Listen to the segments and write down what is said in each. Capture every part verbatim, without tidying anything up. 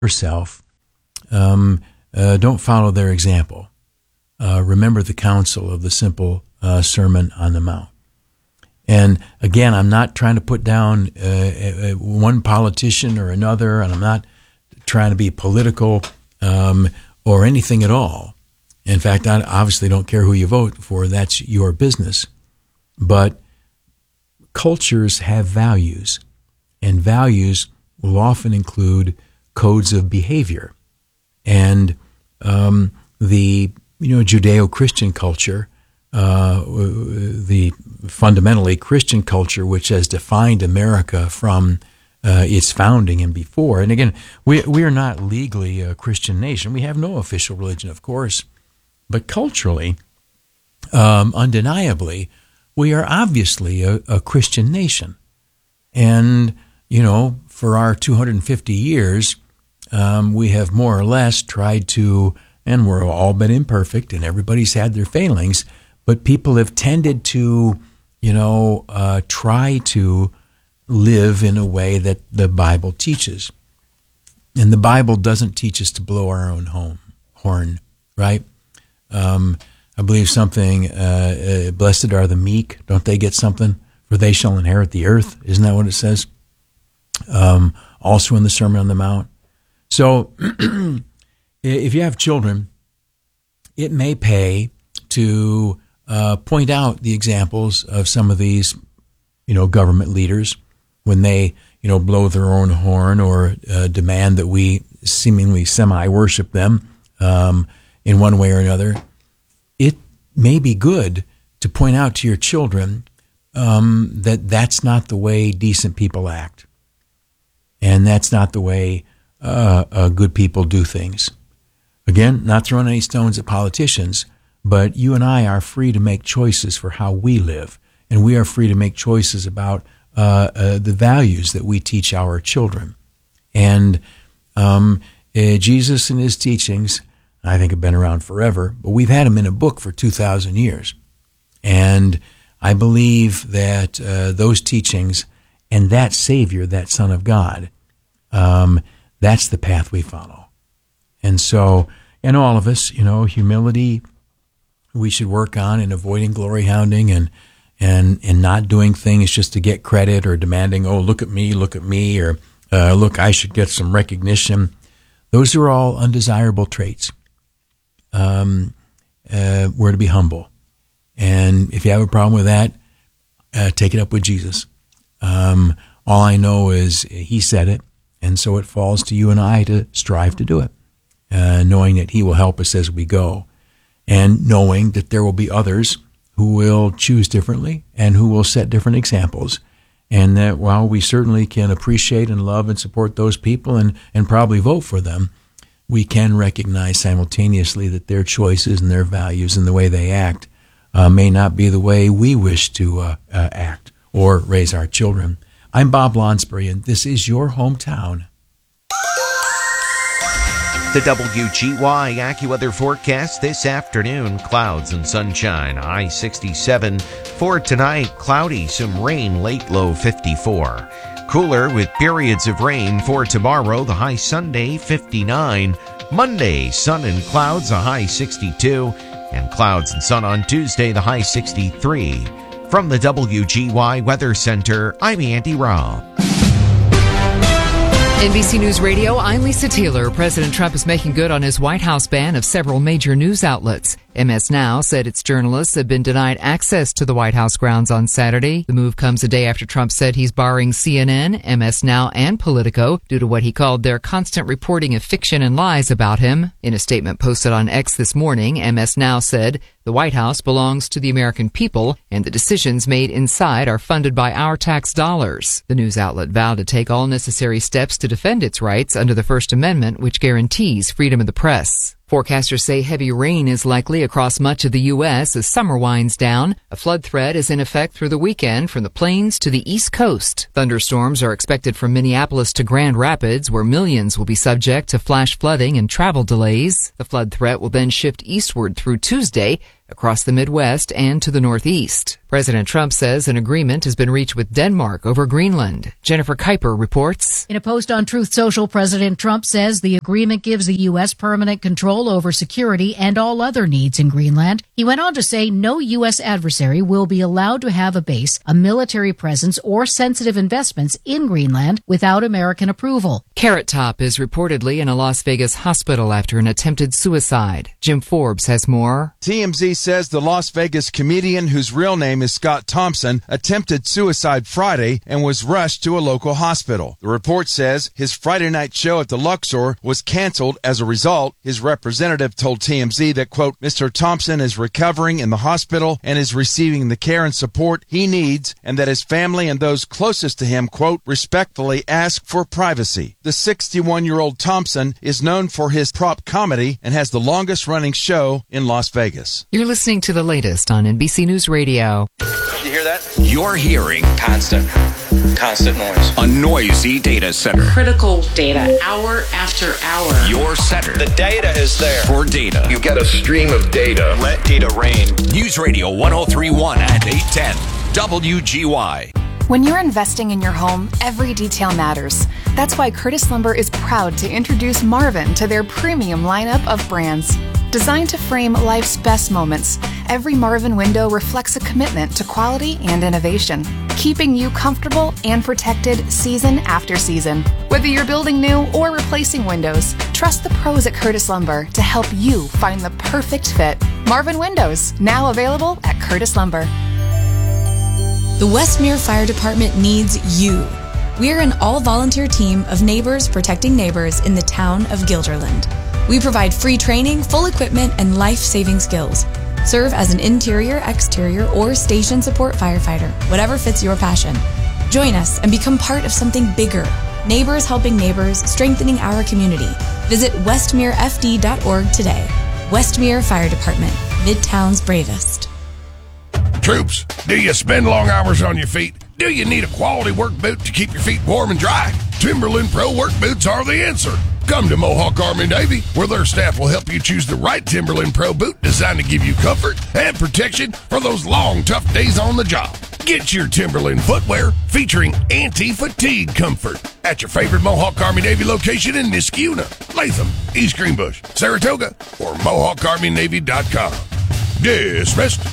yourself, um, uh, don't follow their example. Uh, remember the counsel of the simple uh, Sermon on the Mount. And again, I'm not trying to put down uh, one politician or another, and I'm not trying to be political um, or anything at all. In fact, I obviously don't care who you vote for. That's your business. But cultures have values, and values will often include codes of behavior. And um, the you know Judeo-Christian culture, uh, the fundamentally Christian culture, which has defined America from uh, its founding and before. And again, we we are not legally a Christian nation. We have no official religion, of course, but culturally, um, undeniably, we are obviously a, a Christian nation. And you know, for our two hundred fifty years, um, we have more or less tried to, and we're all been imperfect, and everybody's had their failings, but people have tended to, you know, uh, try to live in a way that the Bible teaches. And the Bible doesn't teach us to blow our own home, horn, right? Um, I believe something, uh, uh, blessed are the meek, don't they get something? For they shall inherit the earth. Isn't that what it says? Um, also in the Sermon on the Mount. So if you have children, it may pay to uh, point out the examples of some of these, you know, government leaders when they, you know, blow their own horn or uh, demand that we seemingly semi-worship them um, in one way or another. It may be good to point out to your children um, that that's not the way decent people act. And that's not the way uh, uh, good people do things. Again, not throwing any stones at politicians, but you and I are free to make choices for how we live. And we are free to make choices about uh, uh, the values that we teach our children. And um, uh, Jesus and his teachings, I think, have been around forever, but we've had them in a book for two thousand years. And I believe that uh, those teachings and that Savior, that Son of God, um, that's the path we follow. And so, and all of us, you know, humility, we should work on, and avoiding glory hounding and and and not doing things just to get credit or demanding, oh, look at me, look at me, or uh, look, I should get some recognition. Those are all undesirable traits. Um, uh, we're to be humble. And if you have a problem with that, uh, take it up with Jesus. Um, all I know is he said it, and so it falls to you and I to strive to do it, uh, knowing that he will help us as we go, and knowing that there will be others who will choose differently and who will set different examples, and that while we certainly can appreciate and love and support those people and, and probably vote for them, we can recognize simultaneously that their choices and their values and the way they act uh, may not be the way we wish to uh, uh, act or raise our children. I'm Bob Lonsbury, and this is your hometown. The W G Y AccuWeather forecast this afternoon, clouds and sunshine, high sixty-seven. For tonight, cloudy, some rain, late low fifty-four. Cooler with periods of rain for tomorrow, the high Sunday, fifty-nine. Monday, sun and clouds, a high sixty-two. And clouds and sun on Tuesday, the high sixty-three. From the W G Y Weather Center, I'm Andy Robb. N B C News Radio, I'm Lisa Taylor. President Trump is making good on his White House ban of several major news outlets. M S Now said its journalists have been denied access to the White House grounds on Saturday. The move comes a day after Trump said he's barring C N N, M S Now, and Politico due to what he called their constant reporting of fiction and lies about him. In a statement posted on X this morning, M S Now said, "The White House belongs to the American people, and the decisions made inside are funded by our tax dollars." The news outlet vowed to take all necessary steps to defend its rights under the First Amendment, which guarantees freedom of the press. Forecasters say heavy rain is likely across much of the U S as summer winds down. A flood threat is in effect through the weekend from the plains to the East Coast. Thunderstorms are expected from Minneapolis to Grand Rapids, where millions will be subject to flash flooding and travel delays. The flood threat will then shift eastward through Tuesday across the Midwest and to the Northeast. President Trump says an agreement has been reached with Denmark over Greenland. Jennifer Kuiper reports. In a post on Truth Social, President Trump says the agreement gives the U S permanent control over security and all other needs in Greenland. He went on to say no U S adversary will be allowed to have a base, a military presence, or sensitive investments in Greenland without American approval. Carrot Top is reportedly in a Las Vegas hospital after an attempted suicide. Jim Forbes has more. T M Z says the Las Vegas comedian, whose real name is Scott Thompson, attempted suicide Friday and was rushed to a local hospital. The report says his Friday night show at the Luxor was canceled as a result. His representative told T M Z that, quote, Mister Thompson is recovering in the hospital and is receiving the care and support he needs, and that his family and those closest to him, quote, respectfully ask for privacy. The sixty-one-year-old Thompson is known for his prop comedy and has the longest-running show in Las Vegas. You're listening to the latest on N B C News Radio. You hear that? You're hearing Constant. Constant noise. a noisy data center. Critical data, hour after hour. Your center The data is there. for data. You get a stream of data. Let data rain. News Radio one oh three point one and eight ten W G Y. When you're investing in your home, every detail matters. That's why Curtis Lumber is proud to introduce Marvin to their premium lineup of brands. Designed to frame life's best moments, every Marvin window reflects a commitment to quality and innovation, keeping you comfortable and protected season after season. Whether you're building new or replacing windows, trust the pros at Curtis Lumber to help you find the perfect fit. Marvin Windows, now available at Curtis Lumber. The Westmere Fire Department needs you. We're an all-volunteer team of neighbors protecting neighbors in the town of Guilderland. We provide free training, full equipment, and life-saving skills. Serve as an interior, exterior, or station support firefighter, whatever fits your passion. Join us and become part of something bigger. Neighbors helping neighbors, strengthening our community. Visit westmere f d dot org today. Westmere Fire Department, Midtown's bravest. Troops, do you spend long hours on your feet? Do you need a quality work boot to keep your feet warm and dry? Timberland Pro work boots are the answer. Come to Mohawk Army Navy, where their staff will help you choose the right Timberland Pro boot designed to give you comfort and protection for those long, tough days on the job. Get your Timberland footwear featuring anti-fatigue comfort at your favorite Mohawk Army Navy location in Niskuna, Latham, East Greenbush, Saratoga, or mohawk army navy dot com. Dismissed.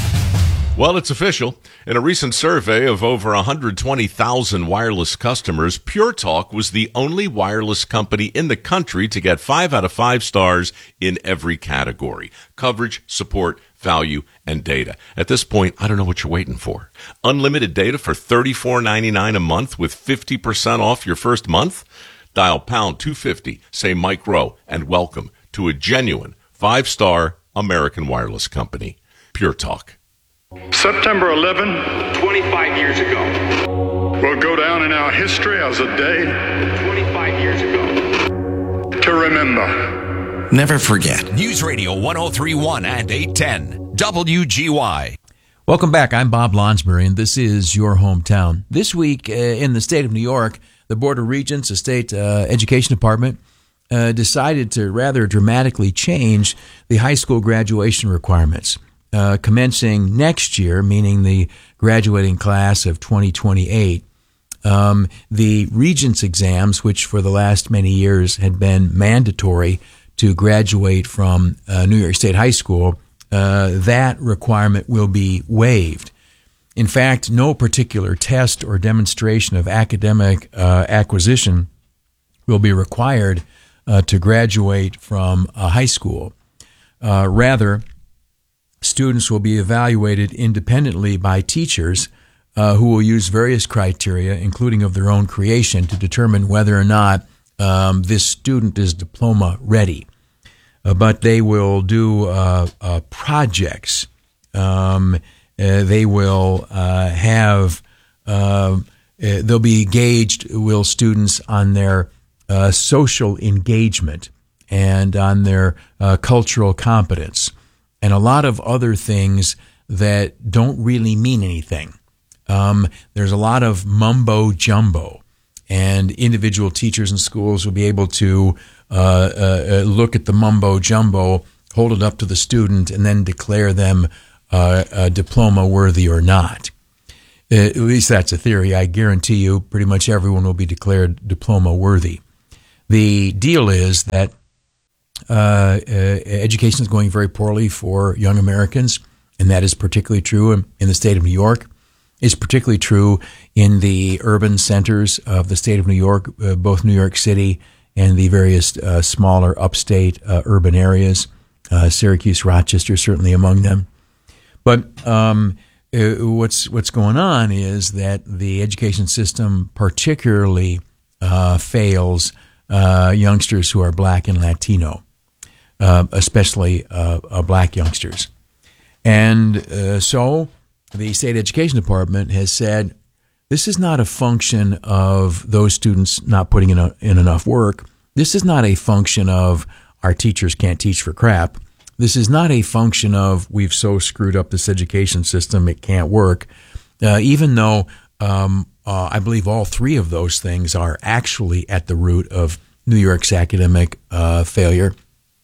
Well, it's official. In a recent survey of over one hundred twenty thousand wireless customers, Pure Talk was the only wireless company in the country to get five out of five stars in every category: coverage, support, value, and data. At this point, I don't know what you're waiting for. Unlimited data for thirty-four ninety-nine a month with fifty percent off your first month? Dial pound two fifty, say Mike Rowe, and welcome to a genuine five-star American wireless company, Pure Talk. September eleventh, twenty-five years ago, will go down in our history as a day, twenty-five years ago, to remember. Never forget. News Radio one oh three point one and eight ten W G Y. Welcome back. I'm Bob Lonsbury, and this is your hometown. This week uh, in the state of New York, the Board of Regents, the state uh, education department, uh, decided to rather dramatically change the high school graduation requirements. Uh, commencing next year, meaning the graduating class of twenty twenty-eight, um, the Regents exams, which for the last many years had been mandatory to graduate from uh, New York State High School, uh, that requirement will be waived. In fact, no particular test or demonstration of academic uh, acquisition will be required uh, to graduate from a high school. Uh, rather, students will be evaluated independently by teachers uh, who will use various criteria, including of their own creation, to determine whether or not um, this student is diploma ready. Uh, but they will do uh, uh, projects. Um, uh, they will uh, have, uh, uh, they'll be gauged, will students, on their uh, social engagement and on their uh, cultural competence, and a lot of other things that don't really mean anything. Um, there's a lot of mumbo jumbo, and individual teachers in schools will be able to uh, uh, look at the mumbo jumbo, hold it up to the student, and then declare them uh, uh, diploma worthy or not. Uh, at least that's a theory. I guarantee you pretty much everyone will be declared diploma worthy. The deal is that uh, uh, education is going very poorly for young Americans, and that is particularly true in, in the state of New York. It's particularly true in the urban centers of the state of New York, uh, both New York City and the various uh, smaller upstate uh, urban areas, uh, Syracuse, Rochester, certainly among them. But um, uh, what's what's going on is that the education system particularly uh, fails uh, youngsters who are Black and Latino, uh, especially uh, uh, Black youngsters. And uh, so the state education department has said, this is not a function of those students not putting in, a, in enough work. This is not a function of our teachers can't teach for crap. This is not a function of we've so screwed up this education system it can't work, uh, even though um, uh, I believe all three of those things are actually at the root of New York's academic uh, failure.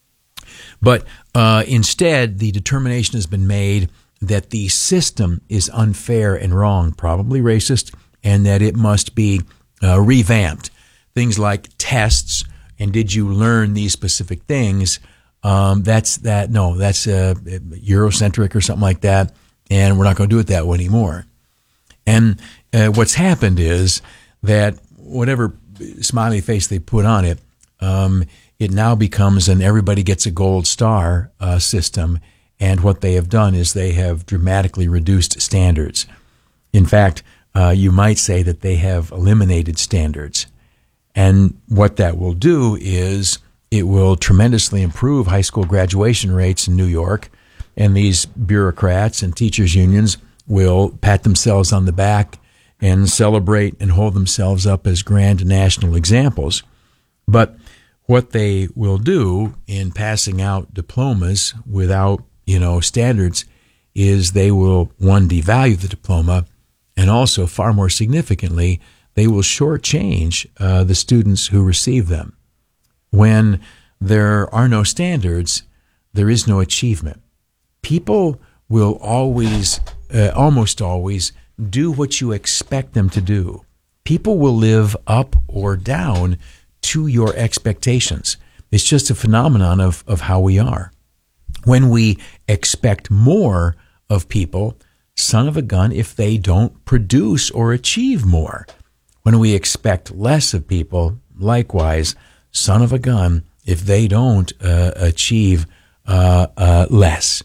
But uh, instead, the determination has been made that the system is unfair and wrong, probably racist, and that it must be uh, revamped. Things like tests and did you learn these specific things, um, that's that. No, that's uh, Eurocentric or something like that, and we're not going to do it that way anymore. And uh, what's happened is that whatever smiley face they put on it, um, it now becomes an everybody gets a gold star uh, system. And what they have done is they have dramatically reduced standards. In fact, uh, you might say that they have eliminated standards. And what that will do is it will tremendously improve high school graduation rates in New York. And these bureaucrats and teachers' unions will pat themselves on the back and celebrate and hold themselves up as grand national examples. But what they will do in passing out diplomas without you know, standards is they will, one, devalue the diploma, and also, far more significantly, they will shortchange uh, the students who receive them. When there are no standards, there is no achievement. People will always, uh, almost always, do what you expect them to do. People will live up or down to your expectations. It's just a phenomenon of, of how we are. When we expect more of people, son of a gun, if they don't produce or achieve more. When we expect less of people, likewise, son of a gun, if they don't uh, achieve uh, uh, less.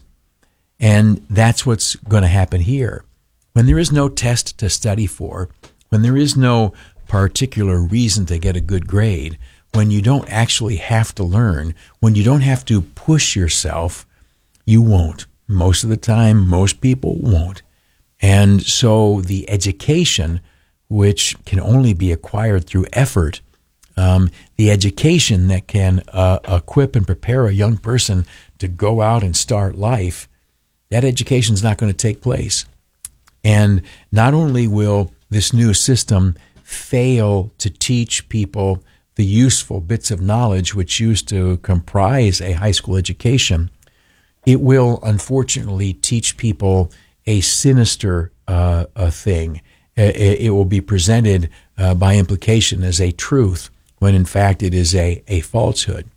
And that's what's going to happen here. When there is no test to study for, when there is no particular reason to get a good grade, when you don't actually have to learn, when you don't have to push yourself, you won't. Most of the time, most people won't. And so the education, which can only be acquired through effort, um, the education that can uh, equip and prepare a young person to go out and start life, that education is not going to take place. And not only will this new system fail to teach people the useful bits of knowledge which used to comprise a high school education, it will unfortunately teach people a sinister uh, a thing. It, it will be presented uh, by implication as a truth when in fact it is a, a falsehood.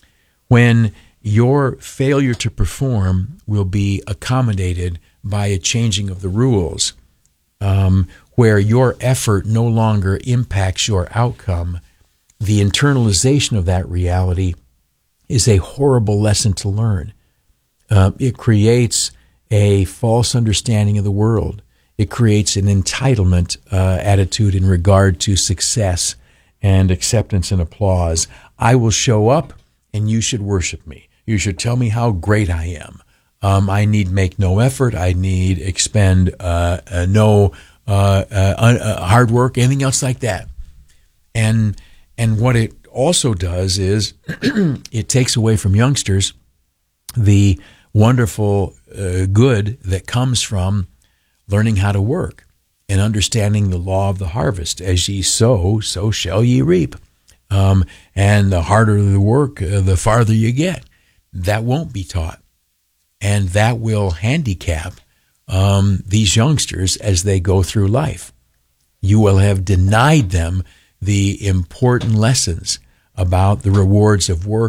When your failure to perform will be accommodated by a changing of the rules, um, where your effort no longer impacts your outcome, the internalization of that reality is a horrible lesson to learn. Uh, it creates a false understanding of the world. It creates an entitlement uh, attitude in regard to success and acceptance and applause. I will show up and you should worship me. You should tell me how great I am. Um, I need make no effort. I need expend uh, uh, no uh, uh, uh, hard work, anything else like that. And and what it also does is it takes away from youngsters the wonderful uh, good that comes from learning how to work and understanding the law of the harvest. As ye sow, so shall ye reap. Um, and the harder the work, uh, the farther you get. That won't be taught. And that will handicap um, these youngsters as they go through life. You will have denied them the important lessons about the rewards of work